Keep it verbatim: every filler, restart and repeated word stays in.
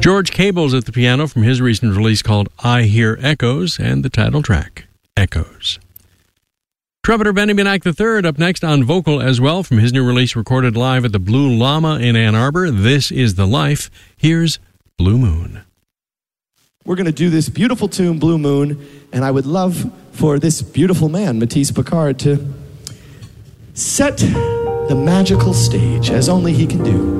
George Cable's at the piano from his recent release called I Hear Echoes, and the title track, Echoes. Trumpeter Benny Benack the third up next on vocal as well from his new release recorded live at the Blue Llama in Ann Arbor. This is the Life. Here's Blue Moon. We're going to do this beautiful tune, Blue Moon, and I would love for this beautiful man, Matisse Picard, to set the magical stage as only he can do.